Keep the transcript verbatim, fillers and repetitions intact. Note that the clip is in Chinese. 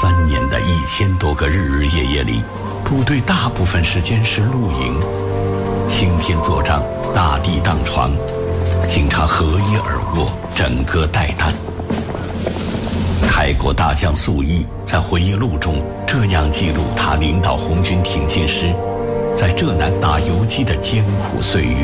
三年的一千多个日日夜夜里，部队大部分时间是露营，晴天作战，大地当床，经常合衣而卧，枕戈待旦。开国大将粟裕在回忆录中这样记录他领导红军挺进师在浙南打游击的艰苦岁月。